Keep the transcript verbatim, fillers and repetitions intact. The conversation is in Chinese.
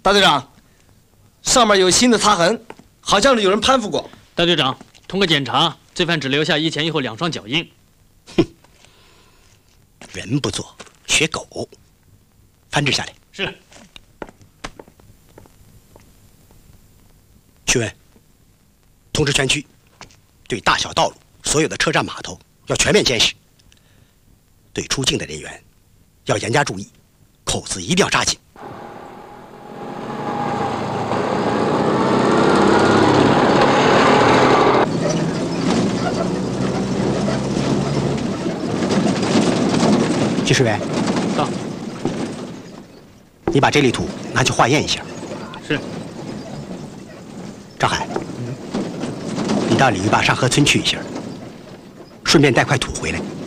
大队长，上面有新的擦痕，好像是有人攀附过。 大队长，通过检查，罪犯只留下一前一后两双脚印。 哼，人不做学狗，翻制下来。 是。 询问，通知全区，对大小道路、所有的车站码头要全面监视。对出境的人员要严加注意，口子一定要扎紧。技术员， 到。 你把这粒土拿去化验一下。 是。 张海，你到鲤鱼坝沙河村去一下，顺便带块土回来。